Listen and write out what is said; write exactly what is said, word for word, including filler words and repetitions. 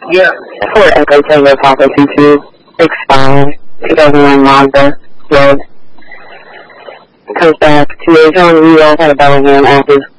Yeah. Ford Echo Tango Papa two two, expired, two thousand one Mazda, red. Comes back to Arizona, New York, at a Bellingham office.